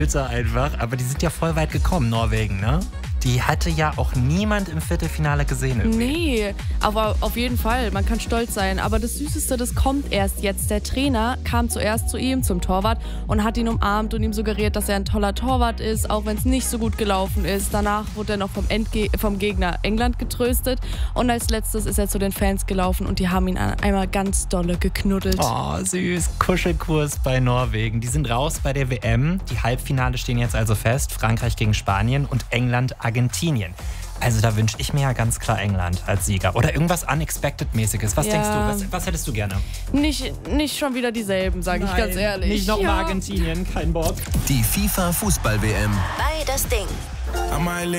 einfach. Aber die sind ja voll weit gekommen, Norwegen, ne? Die hatte ja auch niemand im Viertelfinale gesehen irgendwie. Nee, aber auf jeden Fall, man kann stolz sein. Aber das Süßeste, das kommt erst jetzt. Der Trainer kam zuerst zu ihm, zum Torwart, und hat ihn umarmt und ihm suggeriert, dass er ein toller Torwart ist, auch wenn es nicht so gut gelaufen ist. Danach wurde er noch vom Gegner England getröstet. Und als letztes ist er zu den Fans gelaufen und die haben ihn einmal ganz dolle geknuddelt. Oh, süß. Kuschelkurs bei Norwegen. Die sind raus bei der WM. Die Halbfinale stehen jetzt also fest. Frankreich gegen Spanien und England, Argentinien. Also da wünsche ich mir ja ganz klar England als Sieger. Oder irgendwas Unexpected-mäßiges. Was denkst du? Was hättest du gerne? Nicht schon wieder dieselben, sage ich ganz ehrlich. Nicht nochmal Argentinien, kein Bock. Die FIFA-Fußball-WM. Bei das Ding.